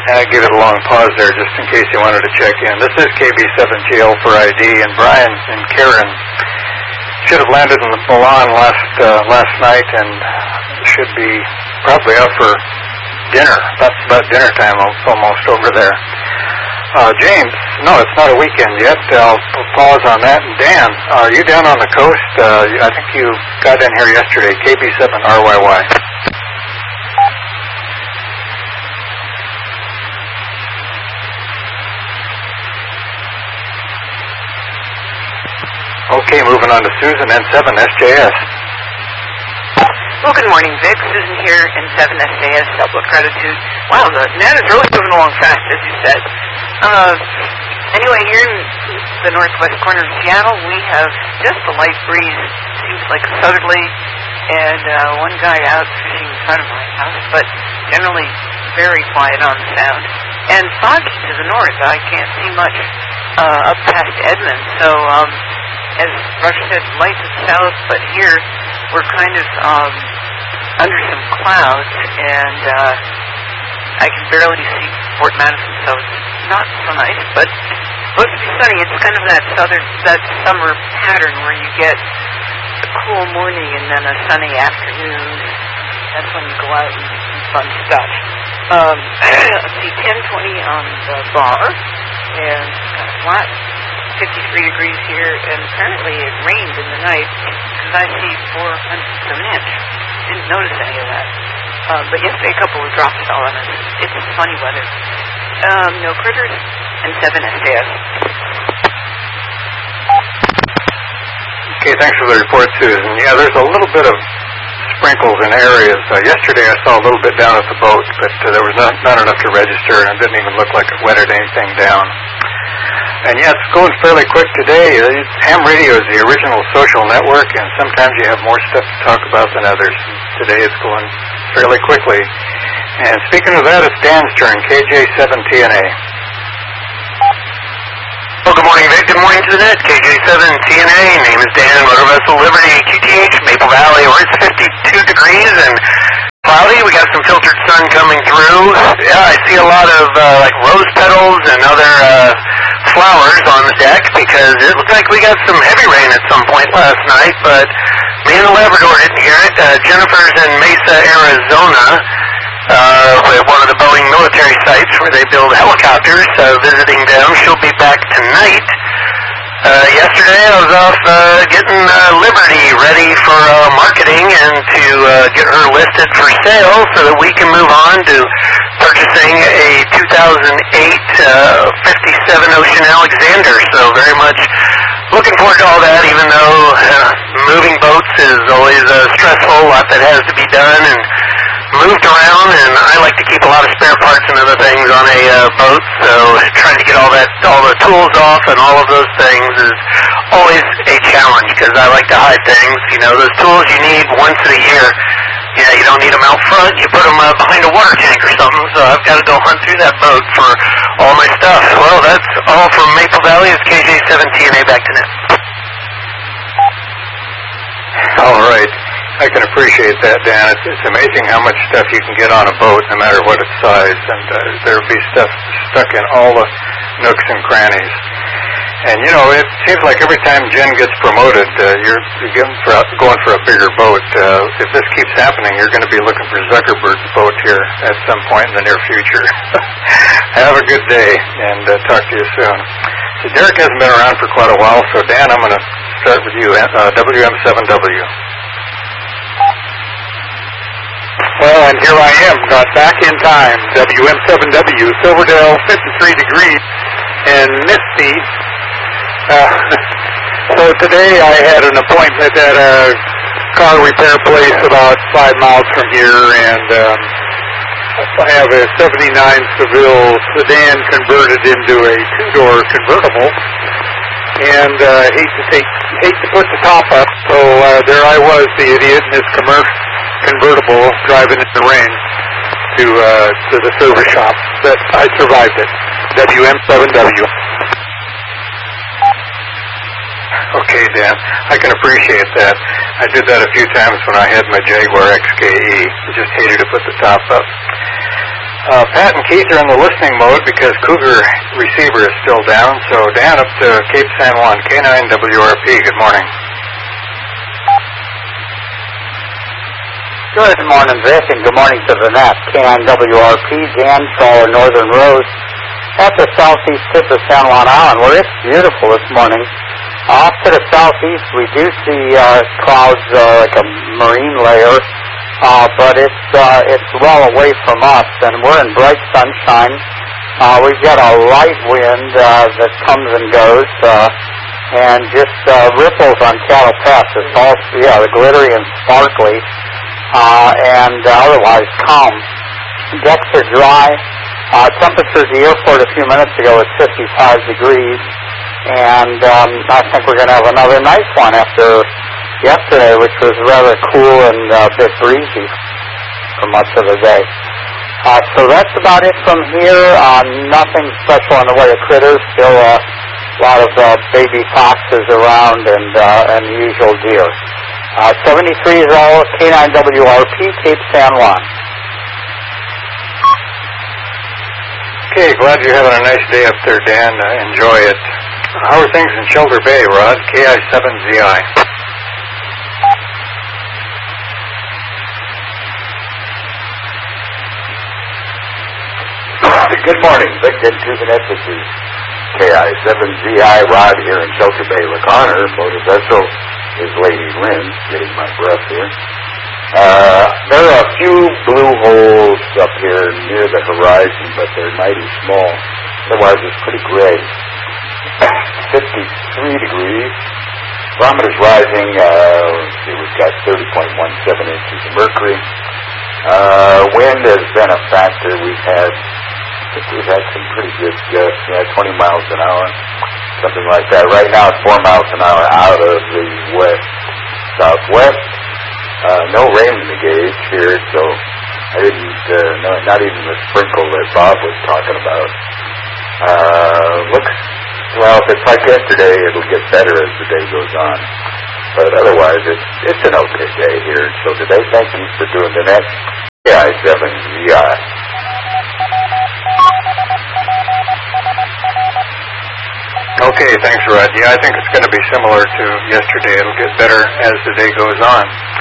I gave it a long pause there just in case you wanted to check in. This is KB7GL for ID, and Brian and Karen should have landed in Milan last night and should be probably up for dinner. That's about dinner time almost over there. James, no, it's not a weekend yet. I'll pause on that. And Dan, are you down on the coast? I think you got in here yesterday, KB7RYY. Okay, moving on to Susan, N7SJS. Well, good morning, Vic. Susan here in 7SJS, Double Gratitude. Wow, the net is really moving along fast, as you said. Anyway, here in the northwest corner of Seattle, we have just a light breeze. Seems like southerly, and one guy out fishing in front of my house, but generally very quiet on the sound. And foggy to the north. I can't see much up past Edmond, so as Rush said, light to the south, but here we're kind of under some clouds, and I can barely see Fort Madison, so it's not so nice, but it's supposed to be sunny. It's kind of that summer pattern where you get a cool morning and then a sunny afternoon. That's when you go out and do fun stuff. Let's see, 10:20 on the bar, and kind of flat. 53 degrees here, and apparently it rained in the night because I see 400 of an inch. Didn't notice any of that. But yesterday a couple of drops fell on us. It's funny weather. No critters, and 7SJS. Okay, thanks for the report, Susan. Yeah, there's a little bit of sprinkles in areas. Yesterday I saw a little bit down at the boat, but there was not enough to register, and it didn't even look like it wetted anything down. And yeah, it's going fairly quick today. Ham radio is the original social network, and sometimes you have more stuff to talk about than others. Today it's going fairly quickly. And speaking of that, it's Dan's turn, KJ7TNA. Well, good morning, Vic. Good morning to the net. KJ7TNA. Name is Dan. Motor Vessel Liberty, QTH, Maple Valley, where it's 52 degrees and cloudy. We got some filtered sun coming through. Yeah, I see a lot of like rose petals and other flowers on the deck because it looks like we got some heavy rain at some point last night, but me and the Labrador didn't hear it. Jennifer's in Mesa, Arizona, with one of the Boeing military sites where they build helicopters, visiting them. She'll be back tonight. Yesterday I was off getting Liberty ready for marketing and to get her listed for sale so that we can move on to purchasing a 2008 57 Ocean Alexander. So very much looking forward to all that, even though moving boats is always stressful, a lot that has to be done and moved around, and I like to keep a lot of spare parts and other things on a boat, so trying to get all the tools off and all of those things is always a challenge because I like to hide things. You know, those tools you need once in a year. Yeah, you don't need them out front. You put them behind a water tank or something, so I've got to go hunt through that boat for all my stuff. Well, that's all from Maple Valley. It's KJ7TNA back to net. All right. I can appreciate that, Dan. It's amazing how much stuff you can get on a boat, no matter what its size, and there will be stuff stuck in all the nooks and crannies. And, you know, it seems like every time Jen gets promoted, you're going for a bigger boat. If this keeps happening, you're going to be looking for Zuckerberg's boat here at some point in the near future. Have a good day, and talk to you soon. So Derek hasn't been around for quite a while, so Dan, I'm going to start with you, WM7W. Well, and here I am, got back in time. WM7W, Silverdale, 53 degrees and misty. So today I had an appointment at a car repair place about 5 miles from here, and I have a 79 Seville sedan converted into a two-door convertible, and hate to put the top up, so there I was, the idiot, in this convertible driving in the rain to the service shop. But I survived it. WM7W. Okay, Dan. I can appreciate that. I did that a few times when I had my Jaguar XKE. I just hated to put the top up. Pat and Keith are in the listening mode because Cougar receiver is still down. So Dan up to Cape San Juan, K9 WRP. Good morning. Good morning, Vic, and good morning to the net. K9 WRP, Dan, Trawler, Northern Rose, at the southeast tip of San Juan Island, where it's beautiful this morning. Off to the southeast, we do see clouds like a marine layer, but it's well away from us, and we're in bright sunshine. We've got a light wind that comes and goes, and just ripples on Cattle Pass. It's all, glittery and sparkly, and otherwise calm. Decks are dry. Temperature at the airport a few minutes ago was 55 degrees, and I think we're going to have another nice one after yesterday, which was rather cool and a bit breezy for much of the day. So that's about it from here. Nothing special in the way of critters. Still a lot of baby foxes around and the usual deer. 73 is all K9WRP, Cape San Juan. Okay, glad you're having a nice day up there, Dan. Enjoy it. How are things in Shelter Bay, Rod? KI7ZI. Good morning, Vic and Tuvanet. This is KI7ZI Rod here in Shelter Bay. LaConner, motor vessel, is Lady Lynn, getting my breath here. There are a few blue holes up here near the horizon, but they're mighty small. Otherwise, it's pretty gray. 53 degrees. Barometer's rising. Let's see, we've got 30.17 inches of mercury. Wind has been a factor. We've had some pretty good gusts, 20 miles an hour, something like that. Right now, it's 4 miles an hour out of the west-southwest. No rain in the gauge here, so I didn't know, not even the sprinkle that Bob was talking about. Well, if it's like yesterday, it'll get better as the day goes on. But otherwise, it's an okay day here. So today, thank you for doing the net. KI7ZI. Okay, thanks, Rod. Yeah, I think it's going to be similar to yesterday. It'll get better as the day goes on.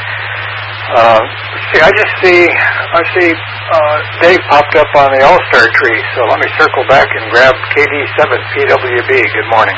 I see Dave popped up on the All-Star tree, so let me circle back and grab KD7PWB. Good morning.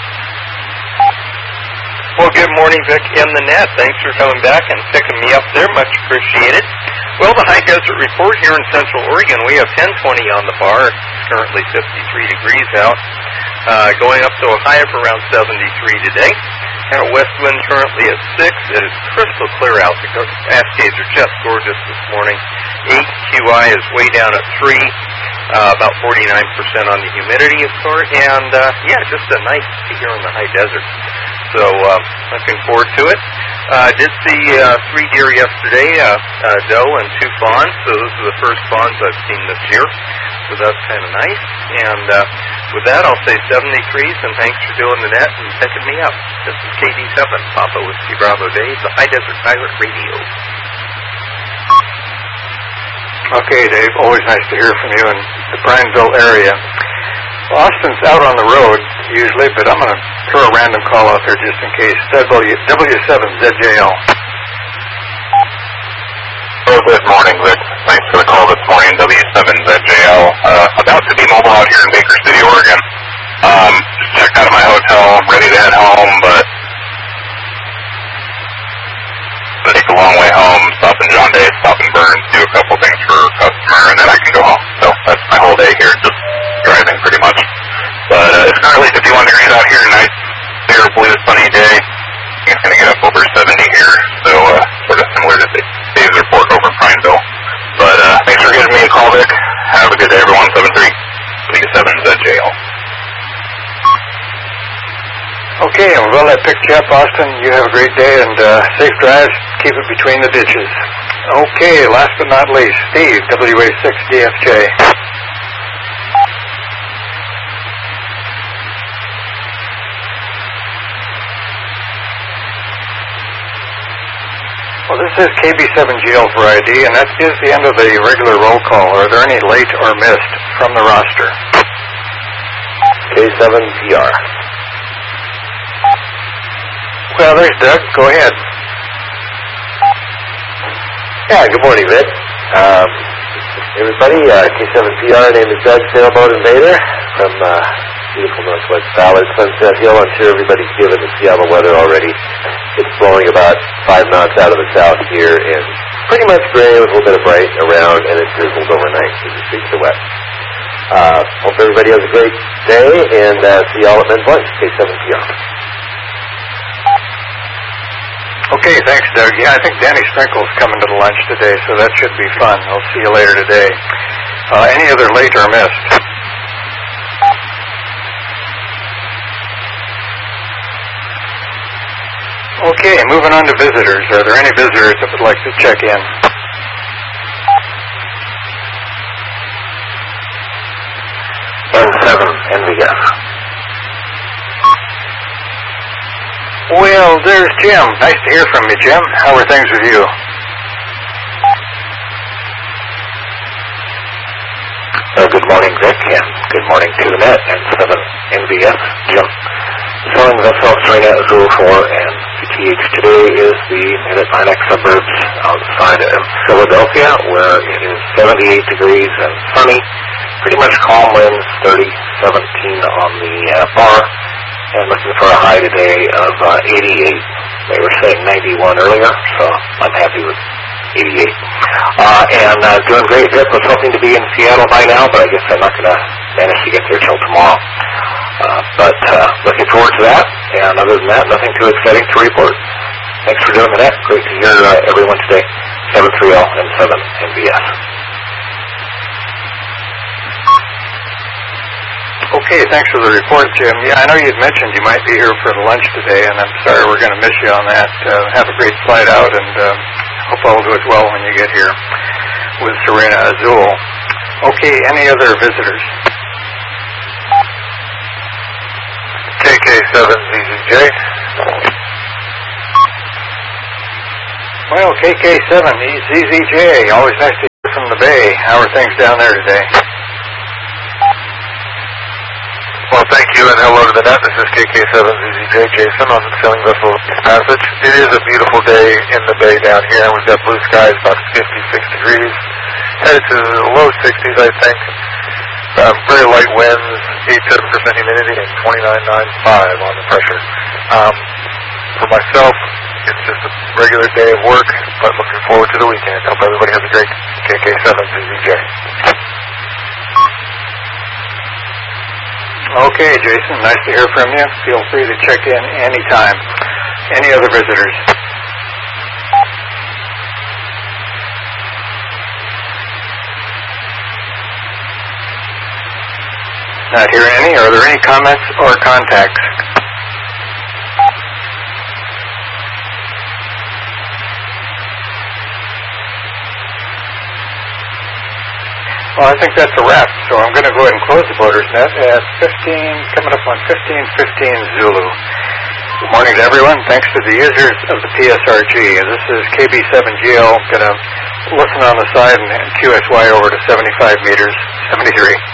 Well, good morning, Vic and the net. Thanks for coming back and picking me up there. Much appreciated. Well, the high desert report here in Central Oregon, we have 1020 on the bar. It's currently 53 degrees out, going up to a high of around 73 today. And a west wind currently at 6. It is crystal clear out. The Cascades are just gorgeous this morning. 8 QI is way down at 3. About 49% on the humidity, of course. And, just a nice day here in the high desert. So, looking forward to it. Did see 3 deer yesterday, a doe and 2 fawns. So those are the first fawns I've seen this year. So that's kind of nice. And with that, I'll say 73s, and thanks for doing the net and picking me up. This is KD7, Papa Whiskey Bravo Dave, the High Desert Pilot Radio. Okay, Dave, always nice to hear from you in the Prineville area. Well, Austin's out on the road usually, but I'm going to throw a random call out there just in case. W7ZJL. Oh, good morning, Vic. Thanks for the call this morning, W7ZJL. About to be mobile out here in Baker City, Oregon. Just checked out of my hotel, ready to head home, but it'll take a long way home, stop in John Day, stop in Burns, do a couple things for a customer, and then I can go home. So that's my whole day here, just driving pretty much. But it's currently 51 degrees out here, nice, clear, blue, sunny day. It's going to get up over 70 here, so sort of similar to Dave's report over in Prineville. But thanks for giving me a call, Vic. Have a good day, everyone. 73-7ZJL. Okay, and well, I picked you up, Austin. You have a great day and safe drives. Keep it between the ditches. Okay, last but not least, Steve, WA6DFJ. Well, this says KB7GL for ID, and that is the end of the regular roll call. Are there any late or missed from the roster? K7PR. Well, there's Doug. Go ahead. Yeah, good morning, Vic. Everybody, K7PR, name is Doug, Sailboat Invader from beautiful Northwest Ballard, Sunset Hill. I'm sure everybody's given the Seattle weather already. It's blowing about 5 knots out of the south here, and pretty much gray with a little bit of bright around, and it drizzled overnight as it speaks the west. Hope everybody has a great day, and see y'all at Men's Lunch, K7PR. Okay, thanks, Doug. Yeah, I think Danny Sprinkle's coming to the lunch today, so that should be fun. I'll see you later today. Any other late or missed? Okay, moving on to visitors. Are there any visitors that would like to check in? N7 NVF. Well, there's Jim. Nice to hear from you, Jim. How are things with you? Good morning, Vic, and good morning to the net, N7 NVF, Jim. Selling vessel Serena Azul 4 and CTH today is the Mid-Atlantic suburbs outside of Philadelphia, where it is 78 degrees and sunny. Pretty much calm winds, 30, 17 on the bar, and looking for a high today of 88. They were saying 91 earlier, so I'm happy with 88. And doing great. Vic was hoping to be in Seattle by now, but I guess I'm not going to manage to get there till tomorrow. But looking forward to that, and other than that, nothing too exciting to report. Thanks for doing that. Great to hear everyone today. 730 and 7 NBS. Okay, thanks for the report, Jim. Yeah, I know you'd mentioned you might be here for the lunch today, and I'm sorry we're going to miss you on that. Have a great flight out, and hope all goes well when you get here with Serena Azul. Okay, any other visitors? KK7 ZZJ. Well, KK7 ZZJ, always nice to hear from the Bay. How are things down there today? Well, thank you, and hello to the net. This is KK7 ZZJ Jason on the Sailing Vessel Passage. It is a beautiful day in the bay down here. We've got blue skies, about 56 degrees. Headed to the low 60s, I think. Very light winds, 87% humidity, and 29.95 on the pressure. For myself, it's just a regular day of work, but looking forward to the weekend. Hope everybody has a great KK7 ZZJ. Okay, Jason, nice to hear from you. Feel free to check in anytime. Any other visitors? Not hear any. Are there any comments or contacts? Well, I think that's a wrap, so I'm going to go ahead and close the Boaters Net at 15, coming up on 15:15 Zulu. Good morning to everyone. Thanks to the users of the PSRG. This is KB7GL. Going to listen on the side and QSY over to 75 meters, 73.